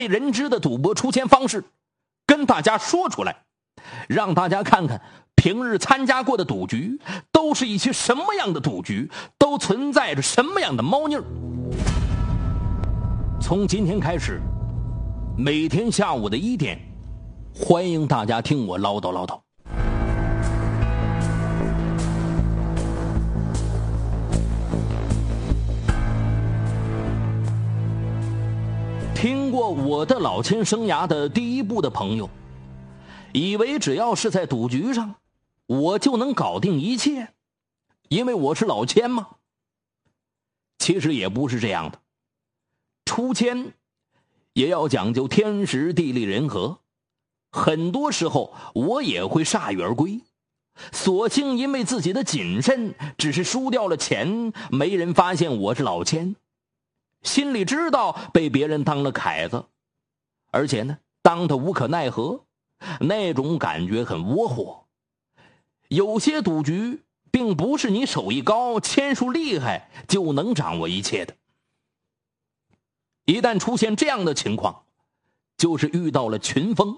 人知的赌博出钱方式跟大家说出来，让大家看看平日参加过的赌局都是一些什么样的赌局，都存在着什么样的猫腻儿。从今天开始，每天下午的1点，欢迎大家听我唠叨唠叨。听过我的老千生涯的第1部的朋友，以为只要是在赌局上，我就能搞定一切，因为我是老千嘛。其实也不是这样的，出千也要讲究天时地利人和，很多时候我也会铩羽而归，索性因为自己的谨慎，只是输掉了钱，没人发现我是老千，心里知道被别人当了凯子，而且呢，当他无可奈何，那种感觉很窝火。有些赌局并不是你手艺高、签术厉害就能掌握一切的。一旦出现这样的情况，就是遇到了群疯。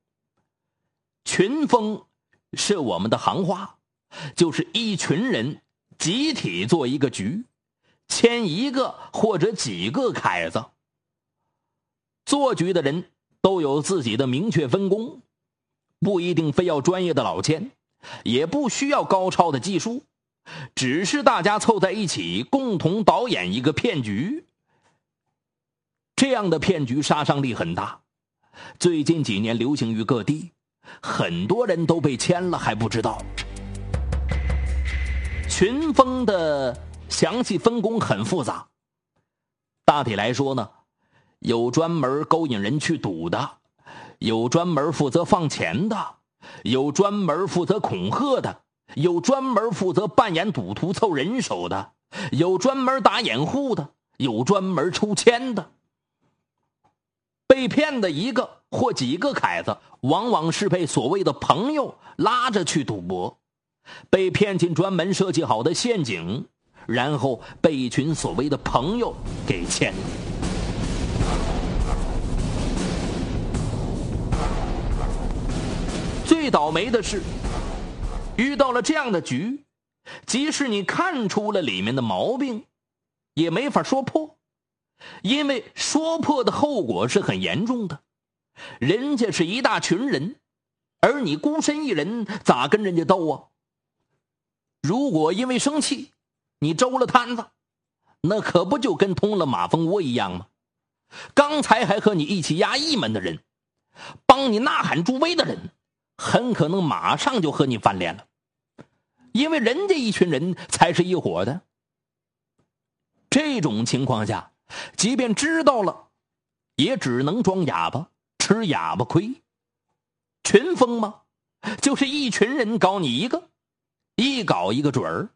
群疯是我们的行话，就是一群人集体做一个局，签一个或者几个凯子。做局的人都有自己的明确分工，不一定非要专业的老千，也不需要高超的技术，只是大家凑在一起共同导演一个骗局。这样的骗局杀伤力很大，最近几年流行于各地，很多人都被签了还不知道。群疯的详细分工很复杂，大体来说呢，有专门勾引人去赌的，有专门负责放钱的，有专门负责恐吓的，有专门负责扮演赌徒凑人手的，有专门打掩护的，有专门抽签的。被骗的一个或几个凯子，往往是被所谓的朋友拉着去赌博，被骗进专门设计好的陷阱，然后被一群所谓的朋友给牵。最倒霉的是，遇到了这样的局，即使你看出了里面的毛病，也没法说破，因为说破的后果是很严重的。人家是一大群人，而你孤身一人，咋跟人家斗啊？如果因为生气你周了摊子，那可不就跟通了马蜂窝一样吗？刚才还和你一起压一门的人，帮你呐喊助威的人，很可能马上就和你翻脸了，因为人家一群人才是一伙的。这种情况下，即便知道了，也只能装哑巴，吃哑巴亏。群疯吗？就是一群人搞你一个，一搞一个准儿。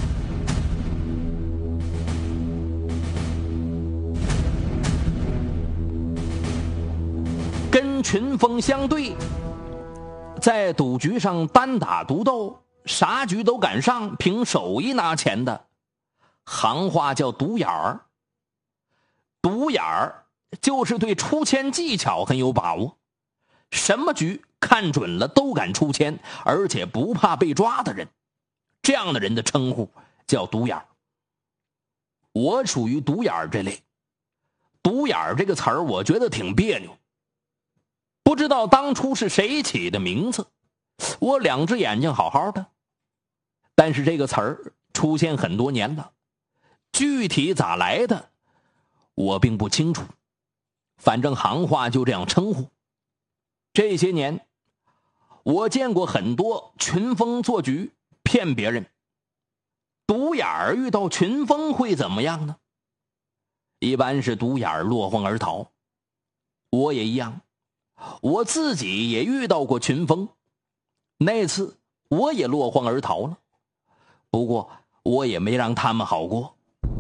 跟群疯相对，在赌局上单打独斗，啥局都敢上，凭手艺拿钱的，行话叫独眼儿。独眼儿就是对出签技巧很有把握，什么局看准了都敢出签，而且不怕被抓的人，这样的人的称呼叫独眼儿。我属于独眼儿这类。独眼儿这个词儿我觉得挺别扭，不知道当初是谁起的名字。我2只眼睛好好的，但是这个词儿出现很多年了，具体咋来的我并不清楚，反正行话就这样称呼。这些年我见过很多群疯做局骗别人，独眼儿遇到群疯会怎么样呢？一般是独眼儿落荒而逃。我也一样，我自己也遇到过群疯，那次我也落荒而逃了，不过我也没让他们好过。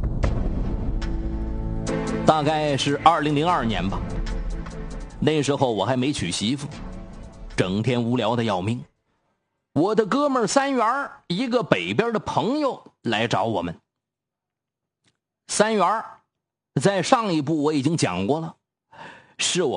大概是2002年吧，那时候我还没娶媳妇，整天无聊的要命。我的哥们儿3元一个北边的朋友来找我们。3元在上一部我已经讲过了，是我